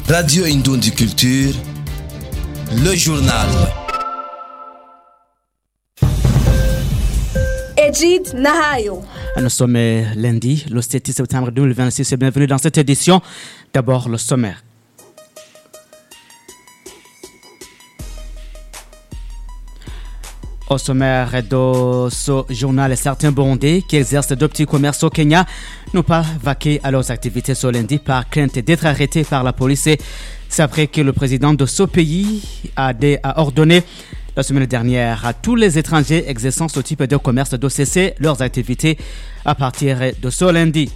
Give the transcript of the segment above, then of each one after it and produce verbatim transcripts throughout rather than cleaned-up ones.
Radio Indoundi Culture, le journal. Edith Nahayo. Nous sommes lundi, le sept septembre deux mille vingt-six. Bienvenue dans cette édition. D'abord, le sommaire. Au sommaire de ce journal, certains Burundais qui exercent de petits commerces au Kenya n'ont pas vaqué à leurs activités ce lundi par crainte d'être arrêtés par la police. C'est après que le président de ce pays a, dé, a ordonné la semaine dernière à tous les étrangers exerçant ce type de commerce de cesser leurs activités à partir de ce lundi.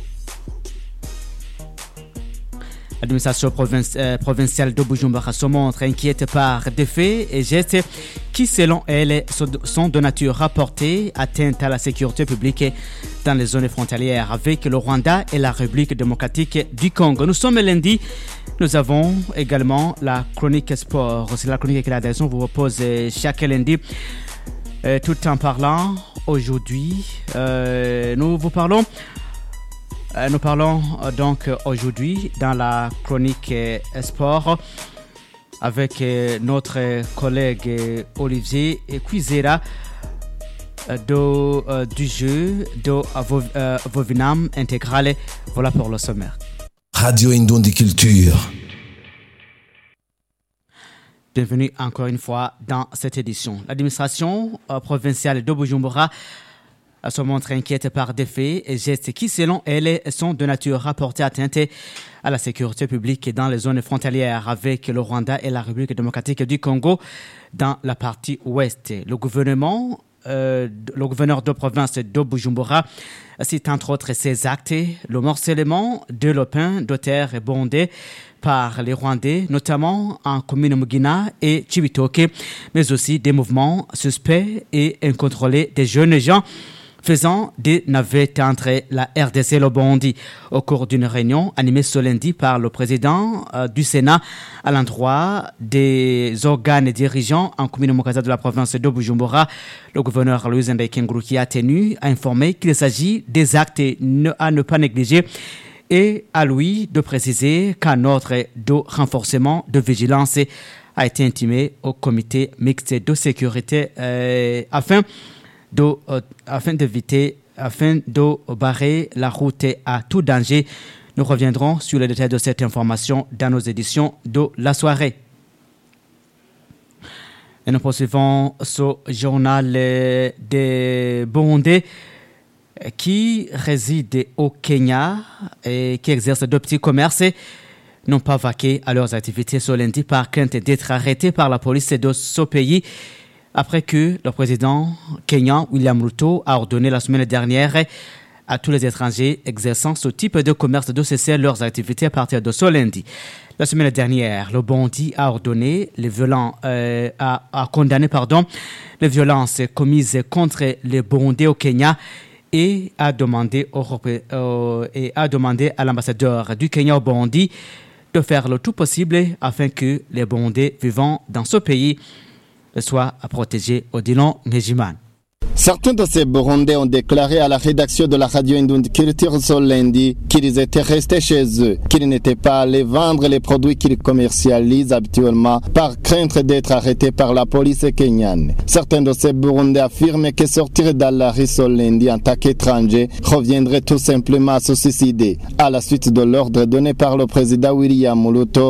L'administration provinci- euh, provinciale de Bujumbura se montre inquiète par des faits et gestes qui, selon elle, sont de nature rapportée atteinte à la sécurité publique dans les zones frontalières avec le Rwanda et la République démocratique du Congo. Nous sommes lundi. Nous avons également la chronique sport. C'est la chronique que la direction vous propose chaque lundi. Euh, tout en parlant aujourd'hui, euh, nous vous parlons Euh, nous parlons euh, donc aujourd'hui dans la chronique euh, sport avec euh, notre collègue euh, Olivier Cuisera euh, de, euh, du jeu de euh, Vovinam Intégral. Voilà pour le sommaire. Radio Indoundi Culture. Bienvenue encore une fois dans cette édition. L'administration euh, provinciale de Bujumbura se montre inquiète par des faits et gestes qui, selon elle, sont de nature rapportée atteinte à la sécurité publique dans les zones frontalières avec le Rwanda et la République démocratique du Congo dans la partie ouest. Le gouvernement, euh, le gouverneur de province de Bujumbura cite entre autres ces actes, le morcellement de lopins de terre bondés par les Rwandais, notamment en commune Mugina et Chibitoke, mais aussi des mouvements suspects et incontrôlés des jeunes gens faisant des navettes entre la R D C et le Burundi au cours d'une réunion animée ce lundi par le président euh, du Sénat à l'endroit des organes dirigeants en commune Mukaza de la province de Bujumbura. Le gouverneur Louis Ndaikenguru a tenu à informer qu'il s'agit des actes à ne pas négliger et à lui de préciser qu'un ordre de renforcement de vigilance a été intimé au comité mixte de sécurité euh, afin De, euh, afin d'éviter, afin de barrer la route à tout danger. Nous reviendrons sur les détails de cette information dans nos éditions de la soirée. Et nous poursuivons ce journal des Burundais qui résident au Kenya et qui exercent de petits commerces n'ont pas vaqué à leurs activités ce lundi par crainte d'être arrêtés par la police de ce pays. Après que le président kenyan William Ruto a ordonné la semaine dernière à tous les étrangers exerçant ce type de commerce de cesser leurs activités à partir de ce lundi. La semaine dernière, le Burundi a ordonné les violents, euh, a, a condamné pardon, les violences commises contre les Burundais au Kenya et a demandé, au, euh, et a demandé à l'ambassadeur du Kenya au Burundi de faire le tout possible afin que les Burundais vivant dans ce pays soit protégé Odilon Ngejiman. Certains de ces Burundais ont déclaré à la rédaction de la radio Indoundi Culture ce lundi qu'ils étaient restés chez eux, qu'ils n'étaient pas allés vendre les produits qu'ils commercialisent habituellement par crainte d'être arrêtés par la police kenyane. Certains de ces Burundais affirment que sortir dans la rue ce lundi en tant qu'étranger reviendrait tout simplement à se suicider, à la suite de l'ordre donné par le président William Ruto